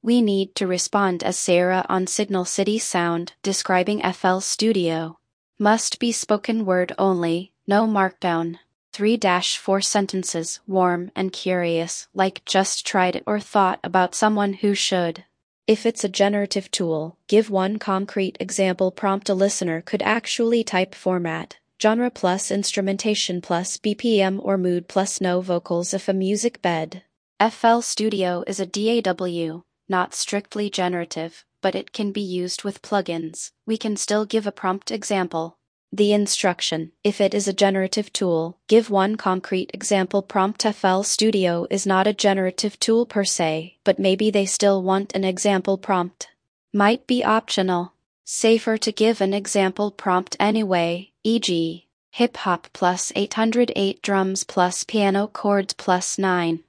We need to respond as Sarah on Signal City Sound, describing FL Studio. Must be spoken word only, no markdown. 3-4 sentences, warm and curious, like just tried it or thought about someone who should. If it's a generative tool, give one concrete example prompt a listener could actually type. Format: genre plus instrumentation plus BPM or mood plus no vocals. If a music bed. FL Studio is a DAW, not strictly generative, but it can be used with plugins. We can still give a prompt example. The instruction: if it is a generative tool, give one concrete example prompt. FL Studio is not a generative tool per se, but maybe they still want an example prompt. Might be optional. Safer to give an example prompt anyway, e.g., hip hop plus 808 drums plus piano chords plus 9.